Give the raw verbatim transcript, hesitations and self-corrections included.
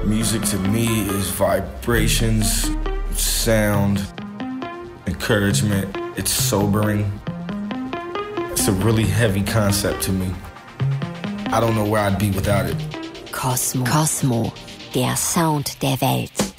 Music to me is vibrations, sound, encouragement. It's sobering. It's a really heavy concept to me. I don't know where I'd be without it. Kosmo. Kosmo, der Sound der Welt.